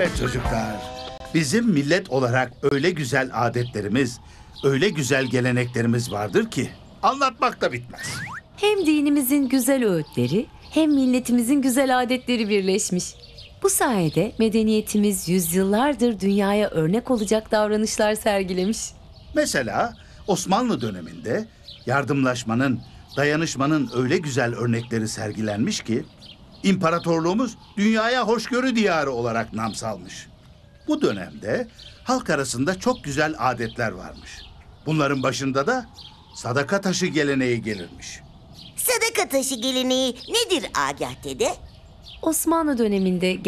Evet çocuklar, bizim millet olarak öyle güzel adetlerimiz, öyle güzel geleneklerimiz vardır ki anlatmak da bitmez. Hem dinimizin güzel öğütleri hem milletimizin güzel adetleri birleşmiş. Bu sayede medeniyetimiz yüzyıllardır dünyaya örnek olacak davranışlar sergilemiş. Mesela Osmanlı döneminde yardımlaşmanın, dayanışmanın öyle güzel örnekleri sergilenmiş ki imparatorluğumuz dünyaya hoşgörü diyarı olarak nam salmış. Bu dönemde halk arasında çok güzel adetler varmış. Bunların başında da sadaka taşı geleneği gelirmiş. Sadaka taşı geleneği nedir Agah dede? Osmanlı döneminde